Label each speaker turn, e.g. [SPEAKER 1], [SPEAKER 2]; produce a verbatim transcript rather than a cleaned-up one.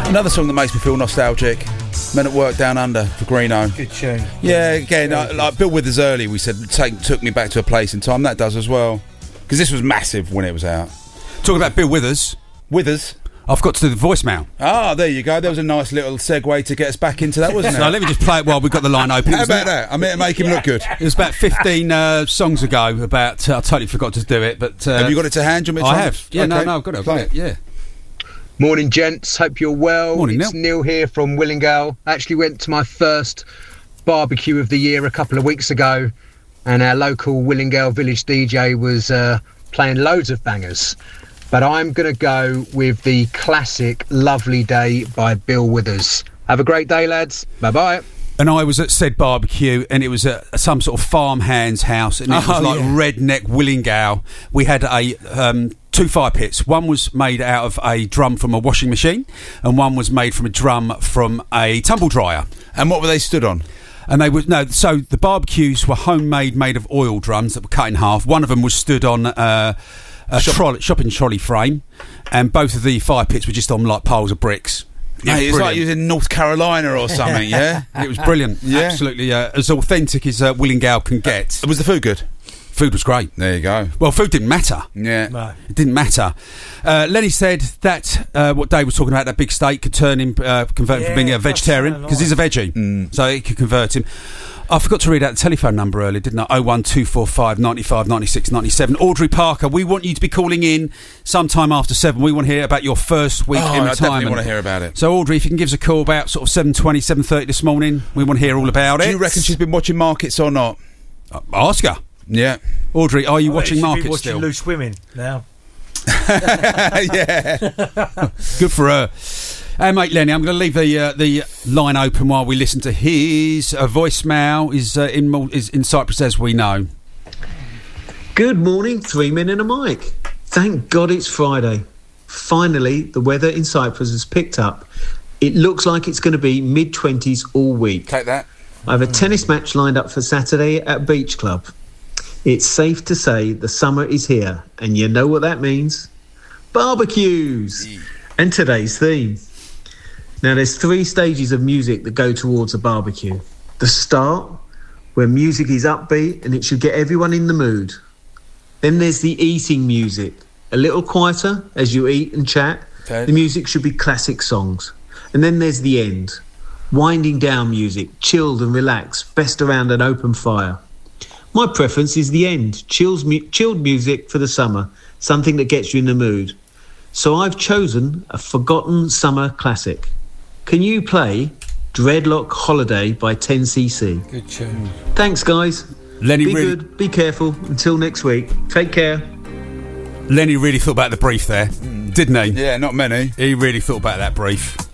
[SPEAKER 1] Another song that makes me feel nostalgic. Men at Work Down Under for Greeno.
[SPEAKER 2] Good tune.
[SPEAKER 1] Yeah, again, I, like Bill Withers early, we said, take, took me back to a place in time. That does as well. Because this was massive when it was out.
[SPEAKER 3] Talking about Bill Withers.
[SPEAKER 1] Withers?
[SPEAKER 3] I've got to do the voicemail.
[SPEAKER 1] Ah, there you go. There was a nice little segue to get us back into that, wasn't it?
[SPEAKER 3] So let me just play it while we've got the line open.
[SPEAKER 1] How about that? I mean, to make him look good.
[SPEAKER 3] It was about fifteen uh, songs ago. About uh, I totally forgot to do it, but uh,
[SPEAKER 1] have you got it to hand? Do you want me to
[SPEAKER 3] I have. Yeah,
[SPEAKER 1] okay.
[SPEAKER 3] no, no, I've got it. I've got it. Yeah.
[SPEAKER 4] Morning, gents. Hope you're well.
[SPEAKER 3] Morning,
[SPEAKER 4] it's
[SPEAKER 3] Neil.
[SPEAKER 4] Neil here from Willingale. I actually went to my first barbecue of the year a couple of weeks ago, and our local Willingale Village D J was uh, playing loads of bangers. But I'm going to go with the classic Lovely Day by Bill Withers. Have a great day, lads. Bye-bye.
[SPEAKER 3] And I was at said barbecue, and it was at some sort of farmhand's house, and it
[SPEAKER 1] Oh,
[SPEAKER 3] was like
[SPEAKER 1] yeah.
[SPEAKER 3] redneck Willingale. We had a um, two fire pits. One was made out of a drum from a washing machine, and one was made from a drum from a tumble dryer.
[SPEAKER 1] And what were they stood on?
[SPEAKER 3] And they were no. So the barbecues were homemade, made of oil drums that were cut in half. One of them was stood on Uh, a
[SPEAKER 1] Shop-
[SPEAKER 3] trolley, shopping trolley frame, and both of the fire pits were just on like piles of bricks. It
[SPEAKER 1] Hey,
[SPEAKER 3] was
[SPEAKER 1] it's like
[SPEAKER 3] brilliant.
[SPEAKER 1] you was in North Carolina or something, yeah?
[SPEAKER 3] It was brilliant.
[SPEAKER 1] Yeah.
[SPEAKER 3] Absolutely uh, as authentic as uh, Willingale can get.
[SPEAKER 1] Was the food good?
[SPEAKER 3] Food was great.
[SPEAKER 1] There you go.
[SPEAKER 3] Well, food didn't matter.
[SPEAKER 1] Yeah.
[SPEAKER 2] No.
[SPEAKER 3] It didn't matter. Uh, Lenny said that uh, what Dave was talking about, that big steak could turn him, uh, convert him
[SPEAKER 2] Yeah,
[SPEAKER 3] from being a
[SPEAKER 2] that's
[SPEAKER 3] vegetarian,
[SPEAKER 2] so
[SPEAKER 3] because he's a veggie,
[SPEAKER 1] Mm.
[SPEAKER 3] so it could convert him. I forgot to read out the telephone number earlier, didn't I? oh one two four five, nine five, nine six, nine seven. Audrey Parker, we want you to be calling in sometime after seven. We want to hear about your first week
[SPEAKER 1] Oh,
[SPEAKER 3] in
[SPEAKER 1] I definitely
[SPEAKER 3] retirement.
[SPEAKER 1] want to hear about it.
[SPEAKER 3] So, Audrey, if you can give us a call about sort of seven twenty, seven thirty this morning, we want to hear all about
[SPEAKER 1] Do
[SPEAKER 3] it.
[SPEAKER 1] you reckon she's been watching markets or not?
[SPEAKER 3] Uh, ask her.
[SPEAKER 1] Yeah.
[SPEAKER 3] Audrey, are you
[SPEAKER 2] I bet
[SPEAKER 3] watching
[SPEAKER 2] you should be
[SPEAKER 3] markets
[SPEAKER 2] watching
[SPEAKER 3] still?
[SPEAKER 2] Loose Women now.
[SPEAKER 1] Yeah.
[SPEAKER 3] Good for her. Hey, mate, Lenny, I'm going to leave the uh, the line open while we listen to his uh, voicemail. Is uh, in Mal- is in Cyprus, as we know.
[SPEAKER 5] Good morning, three men and a mic. Thank God it's Friday. Finally, the weather in Cyprus has picked up. It looks like it's going to be mid-twenties all week.
[SPEAKER 1] Take that.
[SPEAKER 5] I have a tennis match lined up for Saturday at Beach Club. It's safe to say the summer is here, and you know what that means? Barbecues! And today's theme. Now, there's three stages of music that go towards a barbecue. The start, where music is upbeat and it should get everyone in the mood. Then there's the eating music, a little quieter as you eat and chat.
[SPEAKER 1] Okay.
[SPEAKER 5] The music should be classic songs. And then there's the end, winding down music, chilled and relaxed, best around an open fire. My preference is the end, chills mu- chilled music for the summer, something that gets you in the mood. So I've chosen a forgotten summer classic. Can you play Dreadlock Holiday by ten C C?
[SPEAKER 2] Good tune.
[SPEAKER 5] Thanks, guys.
[SPEAKER 3] Lenny
[SPEAKER 5] Be
[SPEAKER 3] really,
[SPEAKER 5] good, be careful. Until next week. Take care.
[SPEAKER 3] Lenny really thought about the brief there, didn't he?
[SPEAKER 1] Yeah, not many.
[SPEAKER 3] He really thought about that brief.